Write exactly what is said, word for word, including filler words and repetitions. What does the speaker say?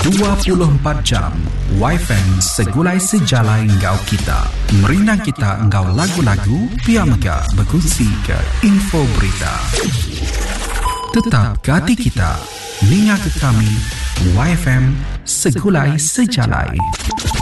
dua puluh empat jam Y F M segulai sejalai engkau kita. Merinang kita engkau lagu-lagu, Pia Mega berkongsi ke info berita. Tetap ke hati kita, ninga ke kami, Y F M segulai sejalai.